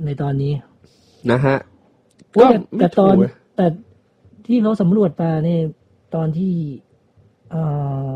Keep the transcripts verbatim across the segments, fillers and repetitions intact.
ในตอนนี้นะฮะก็แต่ตอนแต่ที่เขาสำรวจมาเนี่ยตอนที่เอ่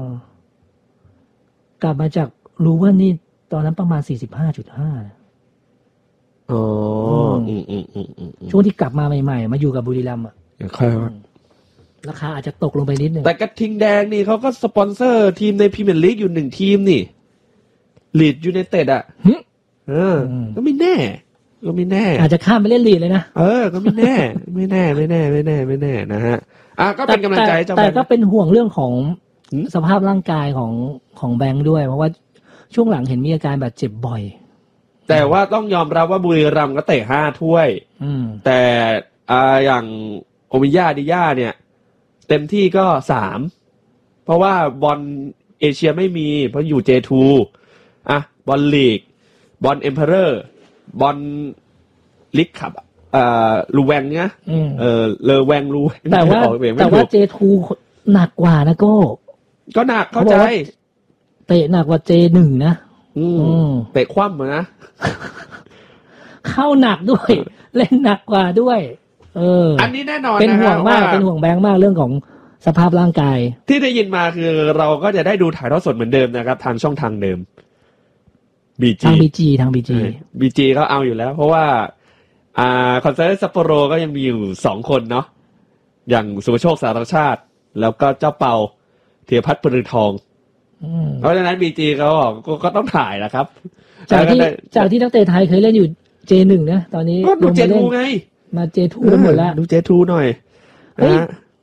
อกลับมาจากรู้ว่านี่ตอนนั้นประมาณ สี่สิบห้าจุดห้าอ๋ออืมอืมอืมอืมช่วงที่กลับมาใหม่ๆมาอยู่กับบุรีรัมย์อ่ะค่อยราคาอาจจะตกลงไปนิดนึงแต่กระทิงแดงนี่เขาก็สปอนเซอร์ทีมในพรีเมียร์ลีกอยู่หนึ่งทีมนี่ลีดยูไนเต็ดอ่ะเออก็ไม่แน่ก็ไม่แน่อาจจะข้ามไปเล่นลีดเลยนะเออก็ไม่แน่ไม่แน่ไม่แน่ไม่แน่ไม่แน่นะฮะอ่ะก็เป็นกำลังใจเจ้าแบงค์แต่ก็เป็นห่วงเรื่องของสภาพร่างกายของของแบงค์ด้วยเพราะว่าช่วงหลังเห็นมีอาการบาดเจ็บบ่อยแต่ว่าต้องยอมรับว่าบุรีรัมย์ก็เตะห้าถ้วยแต่อ่าอย่างโอมิยาดิยาเนี่ยเต็มที่ก็สามเพราะว่าบอลเอเชียไม่มีเพราะอยู่ เจ ทู อ่ะบอลลีกบอลเอ็มเพอเรอร์บอลลิกคับอ่าลูแวงเนี่ยเออเลอแวงลูแต่ว่าแต่ว่า เจ ทู หนักกว่านะโก้ก็หนักเข้าใจเตะหนักกว่า เจ หนึ่ง นะอืมเตะคว่ำเหมือนนะเข้าหนักด้วยเล่นหนักกว่าด้วยเอออันนี้แน่นอนเป็นห่วงมากเป็นห่วงแบงค์มากเรื่องของสภาพร่างกายที่ได้ยินมาคือเราก็จะได้ดูถ่ายทอดสดเหมือนเดิมนะครับทางช่องทางเดิม บี จีทาง บี จี ทาง บี จีบี จี เขาเอาอยู่แล้วเพราะว่าอ่าคอนเสิร์ตซัปโปโรก็ยังมีอยู่สองคนเนาะอย่างสุภโชคสารชาติแล้วก็เจ้าเปาเทียพัฒน์ปรือทองเพราะฉะนั้น บี จี เขาบอกก็ต้องถ่ายแหละครับจากที่จากที่นักเตะไทยเคยเล่นอยู่ เจ หนึ่ง นะตอนนี้ก็ดู เจ ทู ไงมา เจ ทู หมดแล้วดู เจ ทู หน่อยเฮ้ย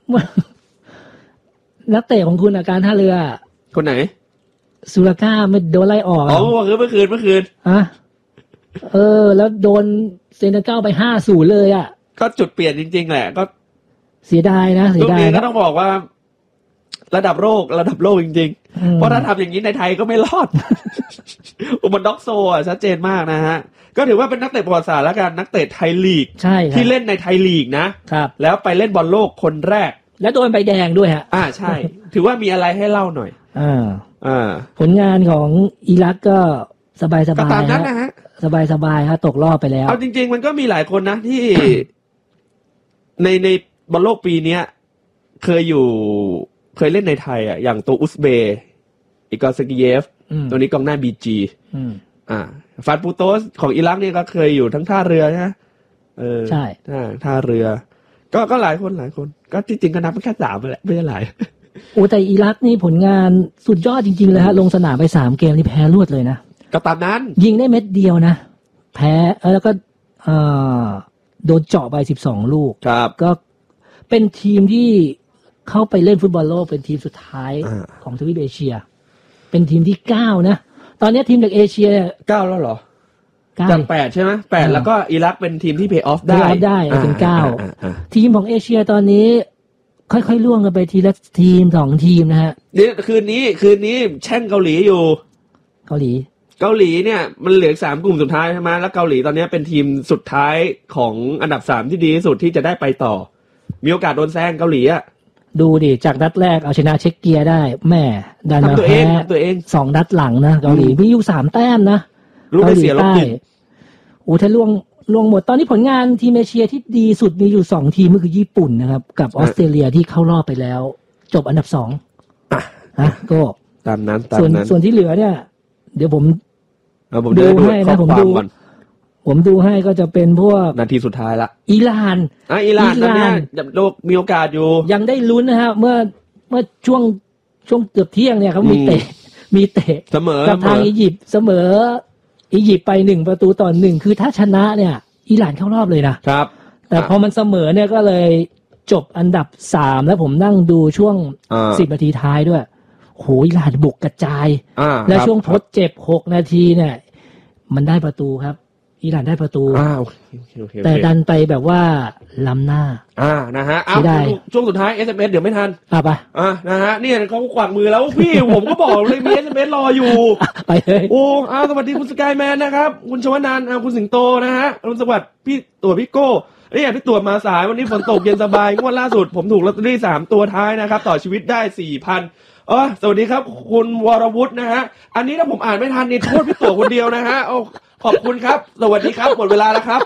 นักเตะของคุณอาการท่าเรือคนไหนสุรก้าไม่โดนไล่ออกอ๋อเมื่อคืนเมื่อคืนฮะเออแล้วโดนเซเนกัลไป ห้าศูนย์ เลยอ่ะก็จุดเปลี่ยนจริงๆแหละก็เสียดายนะเสียดายก็ต้องบอกว่าระดับโลกระดับโลกจริงๆเพราะถ้าทำอย่างนี้ในไทยก็ไม่รอดอุบันด็อกโซอ่ะชัดเจนมากนะฮะก็ถือว่าเป็นนักเตะประวัติศาสตร์แล้วกันนักเตะไทยลีกที่เล่นในไทยลีกนะครับแล้วไปเล่นบอลโลกคนแรกแล้วโดนใบแดงด้วยฮะอ่าใช่ถือว่ามีอะไรให้เล่าหน่อยอ่าอ่าผลงานของอิรักก็สบายๆก็ตามนั้นนะฮะสบายๆฮะตกรอบไปแล้วเอาจริงๆมันก็มีหลายคนนะที่ ในในบอลโลกปีนี้เคยอยู่เคยเล่นในไทยอ่ะอย่างตัวอุซเบย์อิกอร์ซกิเยฟตัวนี้กองหน้า บี จี อืมอ่าฟาดปูโตสของอิรักนี่ก็เคยอยู่ทั้งท่าเรือใช่ไหมเออใช่ท่าท่าเรือก็ก็หลายคนหลายคนก็จริงๆก็นับแค่สามแหละไม่ใช่หลายโอ้แต่อิรักนี่ผลงานสุดยอดจริงๆเลยฮะลงสนามไปสามเกมนี่แพ้รวดเลยนะก็ตามนั้นยิงได้เม็ดเดียวนะแพ้แล้วก็เอ่อโดนเจาะไปสิบสองลูกครับก็เป็นทีมที่เข้าไปเล่นฟุตบอลโลกเป็นทีมสุดท้ายของทวีปเอเชียเป็นทีมที่เก้านะตอนนี้ทีมจากเอเชียเก้าแล้วเหรอจากแปดใช่ไหมแปดแล้วก็อิรักเป็นทีมที่เพย์ออฟได้ได้เป็นเก้าทีมของเอเชียตอนนี้ค่อยๆล่วงกันไปทีละทีมสองทีมนะฮะนี่คืนนี้คืนนี้แช่งเกาหลีอยู่เกาหลีเกาหลีเนี่ยมันเหลือสามกลุ่มสุดท้ายใช่ไหมแล้วเกาหลีตอนนี้เป็นทีมสุดท้ายของอันดับสามที่ดีที่สุดที่จะได้ไปต่อมีโอกาสโดนแซงเกาหลีอ่ะดูดิจากนัดแรกเอาชนะเช็กเกียได้แม่ดันมาแพ้ตัวเองสองนัดหลังนะเกาหลีมีอยู่สามแต้มนะลูกได้เสียลบหนึ่งโอ้ถ้าล่วงล่วงหมดตอนนี้ผลงานทีมเอเชียที่ดีสุดมีอยู่สองทีมก็คือญี่ปุ่นนะครับกับออสเตรเลียที่เข้ารอบไปแล้วจบอันดับสองอ่ะฮะก็ตามนั้นตามนั้นส่วนที่เหลือเนี่ยเดี๋ยวผมดูให้นะผมดูผมดูให้ก็จะเป็นพวกนาทีสุดท้ายละอิหร่านอ่ะอิหร่านตอนนี้โลกมีโอกาสอยู่ยังได้ลุ้นนะฮะเมื่อเมื่อช่วงช่วงเกือบเที่ยงเนี่ยเขามีเตะมีเตะเสมอกับทางอียิปต์เสมออียิปต์ไปหนึ่งประตูต่อหนึ่งคือถ้าชนะเนี่ยอิหร่านเข้ารอบเลยนะครับแต่พอมันเสมอเนี่ยก็เลยจบอันดับสามแล้วผมนั่งดูช่วงสิบนาทีท้ายด้วยโหอิหร่านบุกกระจายและช่วงทดเจ็บหกนาทีเนี่ยมันได้ประตูครับอิหร่านได้ประตูแต่ดันไปแบบว่าล้ำหน้าอ่านะฮะเอาช่วงสุดท้าย เอส เอ็ม เอส เดี๋ยวไม่ทันอ่ะไปอ่ะนะฮะเนี่ยเขากวักมือแล้วพี่ ผมก็บอกเลยมี เอส เอ็ม เอส รออยู่ไปเลยโอ้อ้าวสวัสดีคุณสกายแมนนะครับคุณชวนันท์คุณสิงโตนะฮะอรุณสวัสดิ์พี่ตัวพี่โก้เนี่ยพี่ตัวมาสายวันนี้ฝนตกเย็นสบายงวดล่าสุดผมถูกลอตเตอรี่สามตัวท้ายนะครับต่อชีวิตได้ สี่พัน เออสวัสดีครับคุณวรวุฒินะฮะอันนี้ถ้าผมอ่านไม่ทันนี่โทษพี่ตัวคนเดียวนะฮะโอ้ขอบคุณครับสวัสดีครับหมดเวลาแล้วครับ